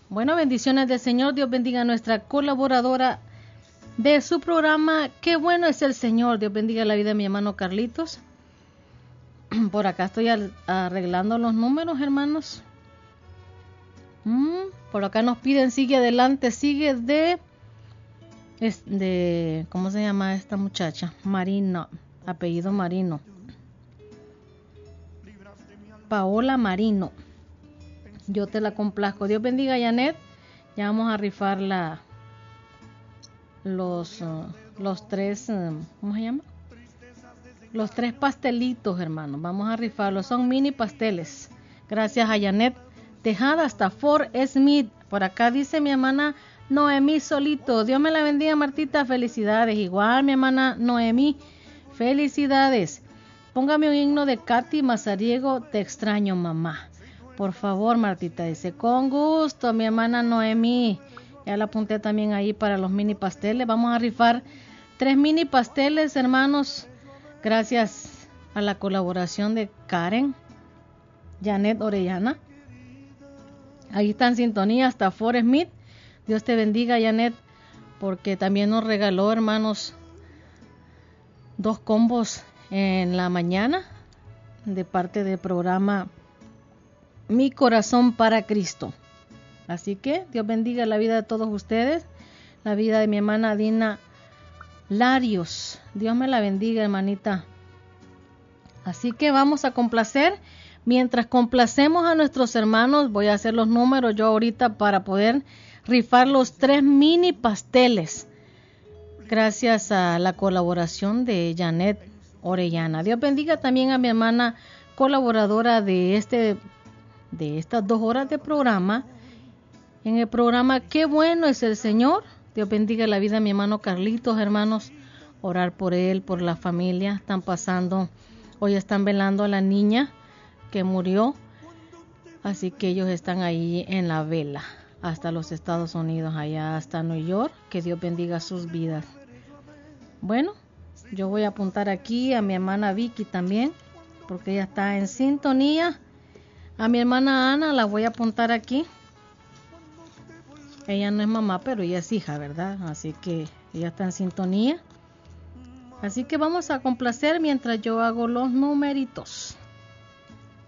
Bueno, bendiciones del Señor. Dios bendiga a nuestra colaboradora de su programa. Qué bueno es el Señor. Dios bendiga la vida de mi hermano Carlitos. Por acá estoy arreglando los números, hermanos. Por acá nos piden, sigue adelante, sigue de ¿cómo se llama esta muchacha? Marino, apellido Marino. Paola Marino. Yo te la complazco. Dios bendiga a Janet. Ya vamos a rifar los tres, ¿cómo se llama? Los 3 pastelitos, hermanos. Vamos a rifarlos. Son mini pasteles. Gracias a Janet Tejada hasta Fort Smith. Por acá dice mi hermana Noemí Solito. Dios me la bendiga, Martita. Felicidades. Igual mi hermana Noemí. Felicidades. Póngame un himno de Katy Mazariego. Te extraño, mamá. Por favor, Martita. Dice, con gusto, mi hermana Noemí. Ya la apunté también ahí para los mini pasteles. Vamos a rifar 3 mini pasteles, hermanos. Gracias a la colaboración de Karen, Janet Orellana. Ahí está en sintonía hasta Fort Smith. Dios te bendiga, Janet, porque también nos regaló, hermanos, 2 combos en la mañana de parte del programa Mi Corazón para Cristo. Así que Dios bendiga la vida de todos ustedes, la vida de mi hermana Dina Larios. Dios me la bendiga, hermanita. Así que vamos a complacer. Mientras complacemos a nuestros hermanos, voy a hacer los números yo ahorita para poder rifar los 3 mini pasteles. Gracias a la colaboración de Janet Orellana. Dios bendiga también a mi hermana colaboradora de estas 2 horas de programa. En el programa Qué bueno es el Señor. Dios bendiga la vida de mi hermano Carlitos, hermanos. Orar por él, por la familia. Están pasando, hoy están velando a la niña que murió. Así que ellos están ahí en la vela hasta los Estados Unidos, allá hasta New York. Que Dios bendiga sus vidas. Bueno, yo voy a apuntar aquí a mi hermana Vicky también, porque ella está en sintonía. A mi hermana Ana la voy a apuntar aquí. Ella no es mamá, pero ella es hija, ¿verdad? Así que ella está en sintonía. Así que vamos a complacer mientras yo hago los numeritos.